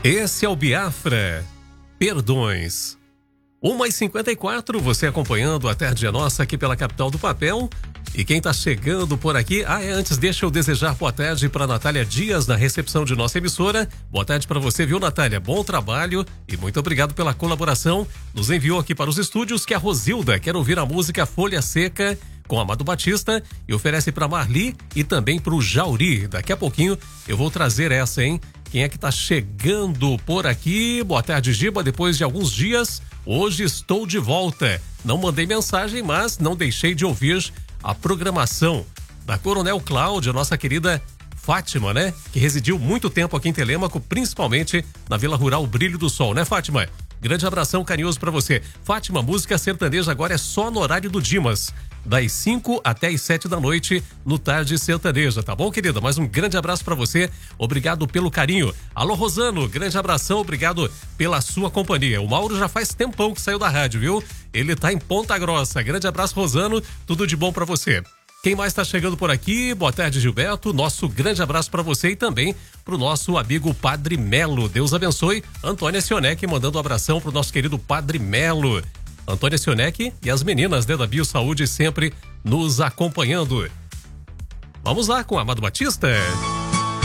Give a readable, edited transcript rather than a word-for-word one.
Esse é o Biafra. Perdões. 1h54, você acompanhando a Tarde é Nossa aqui pela capital do papel. E quem tá chegando por aqui, antes deixa eu desejar boa tarde para Natália Dias na recepção de nossa emissora. Boa tarde para você, viu, Natália? Bom trabalho e muito obrigado pela colaboração. Nos enviou aqui para os estúdios que a Rosilda quer ouvir a música Folha Seca com Amado Batista e oferece para Marli e também para o Jauri. Daqui a pouquinho eu vou trazer essa, hein? Quem é que tá chegando por aqui? Boa tarde, Giba. Depois de alguns dias, hoje estou de volta. Não mandei mensagem, mas não deixei de ouvir a programação da Coronel Cláudia, nossa querida Fátima, né? Que residiu muito tempo aqui em Telêmaco, principalmente na Vila Rural Brilho do Sol, né, Fátima? Grande abração carinhoso pra você. Fátima, música sertaneja agora é só no horário do Dimas, das 5 até as 7 da noite no Tarde Sertaneja, tá bom, querida? Mais um grande abraço pra você, obrigado pelo carinho. Alô, Rosano, grande abração, obrigado pela sua companhia. O Mauro já faz tempão que saiu da rádio, viu? Ele tá em Ponta Grossa. Grande abraço, Rosano, tudo de bom pra você. Quem mais tá chegando por aqui? Boa tarde, Gilberto. Nosso grande abraço para você e também pro nosso amigo Padre Melo. Deus abençoe. Antônia Sionec mandando um abração pro nosso querido Padre Melo. Antônia Sionec e as meninas da Bio Saúde sempre nos acompanhando. Vamos lá com Amado Batista.